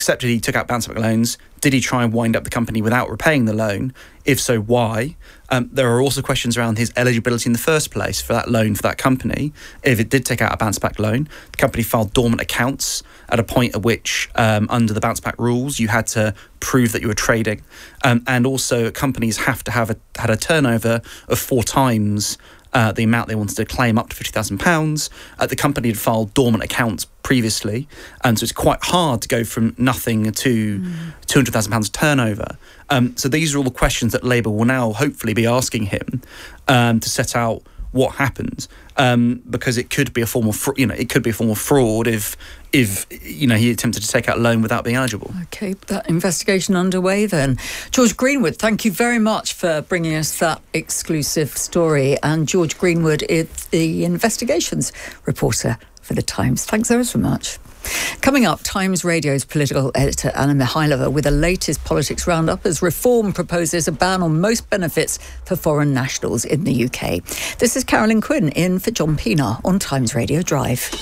accepted he took out bounce back loans. Did he try and wind up the company without repaying the loan? If so, why? There are also questions around his eligibility in the first place for that loan for that company. If it did take out a bounce back loan, the company filed dormant accounts at a point at which, under the bounce back rules, you had to prove that you were trading. And also, companies have to have had a turnover of 4 times the amount they wanted to claim, up to £50,000. The company had filed dormant accounts previously, and so it's quite hard to go from nothing to £200,000 turnover. So these are all the questions that Labour will now hopefully be asking him to set out what happened, because it could be a form of fraud if he attempted to take out a loan without being eligible. Okay, that investigation underway then. George Greenwood, thank you very much for bringing us that exclusive story. And George Greenwood is the investigations reporter for The Times. Thanks ever so much. Coming up, Times Radio's political editor Anna Mikhailova with the latest politics roundup as Reform proposes a ban on most benefits for foreign nationals in the UK. This is Carolyn Quinn in for John Pienaar on Times Radio Drive.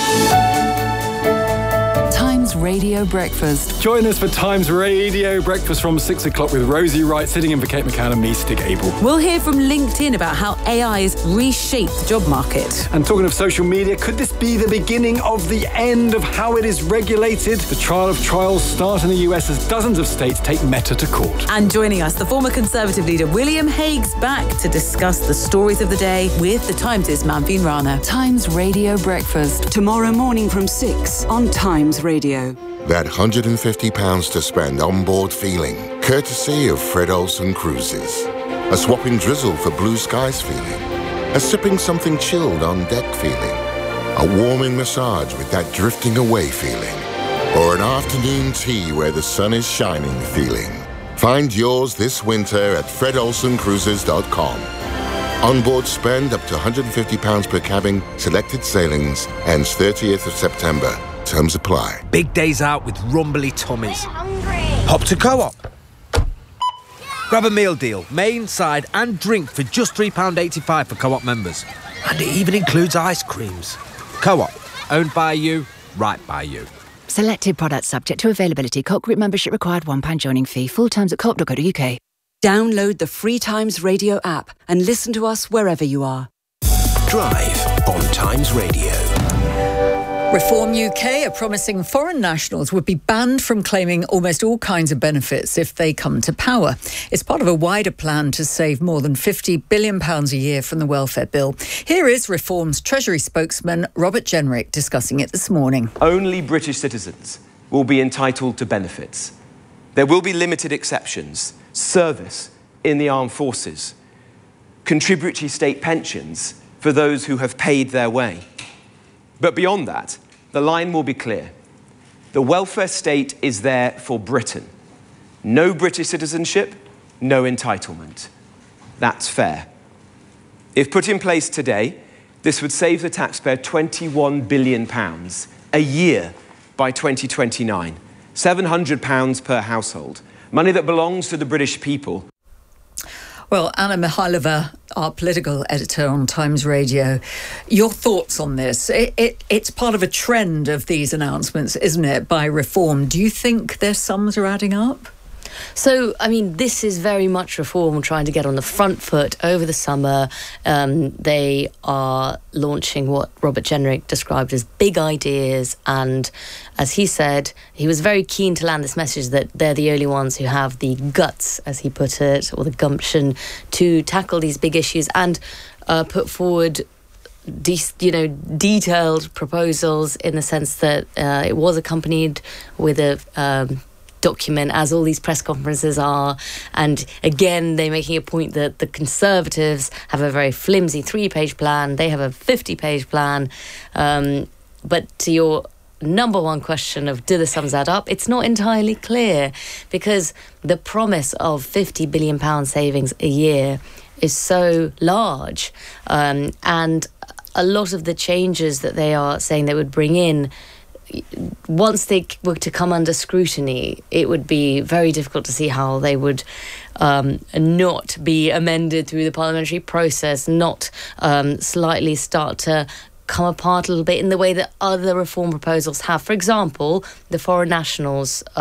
Times Radio Breakfast. Join us for Times Radio Breakfast from 6 o'clock with Rosie Wright sitting in for Kate McCann and me, Stig Abel. We'll hear from LinkedIn about how AI has reshaped the job market. And talking of social media, could this be the beginning of the end of how it is regulated? The trial of trials start in the US as dozens of states take Meta to court. And joining us, the former Conservative leader William Hague's back to discuss the stories of the day with The Times' Manveen Rana. Times Radio Breakfast. Tomorrow morning from 6 on Times Radio. That £150 to spend on board feeling, courtesy of Fred Olsen Cruises. A swapping drizzle for blue skies feeling. A sipping something chilled on deck feeling. A warming massage with that drifting away feeling. Or an afternoon tea where the sun is shining feeling. Find yours this winter at fredolsencruises.com. Onboard spend up to £150 per cabin, selected sailings, ends 30th of September. Terms apply. Big days out with rumbly tummies. Hop to Co-op. Grab a meal deal, main, side and drink for just £3.85 for Co-op members. And it even includes ice creams. Co-op, owned by you, right by you. Selected products subject to availability. Co-op group membership required, £1 joining fee. Full terms at co-op.co.uk. Download the free Times Radio app and listen to us wherever you are. Drive on Times Radio. Reform UK are promising foreign nationals would be banned from claiming almost all kinds of benefits if they come to power. It's part of a wider plan to save more than £50 billion a year from the welfare bill. Here is Reform's Treasury spokesman Robert Jenrick discussing it this morning. Only British citizens will be entitled to benefits. There will be limited exceptions: service in the armed forces, contributory state pensions for those who have paid their way. But beyond that, the line will be clear. The welfare state is there for Britain. No British citizenship, no entitlement. That's fair. If put in place today, this would save the taxpayer £21 billion a year by 2029, £700 per household, money that belongs to the British people. Well, Anna Mikhailova, our political editor on Times Radio, your thoughts on this? It's part of a trend of these announcements, isn't it, by Reform? Do you think their sums are adding up? So, I mean, this is very much Reform trying to get on the front foot over the summer. They are launching what Robert Jenrick described as big ideas. And as he said, he was very keen to land this message that they're the only ones who have the guts, as he put it, or the gumption to tackle these big issues and put forward detailed proposals in the sense that it was accompanied with a document, as all these press conferences are. And again, they're making a point that the Conservatives have a very flimsy 3-page plan. They have a 50-page plan. But to your number one question of do the sums add up, it's not entirely clear, because the promise of £50 billion savings a year is so large. And a lot of the changes that they are saying they would bring in, once they were to come under scrutiny, it would be very difficult to see how they would not be amended through the parliamentary process, not slightly start to come apart a little bit in the way that other reform proposals have. For example, the foreign nationals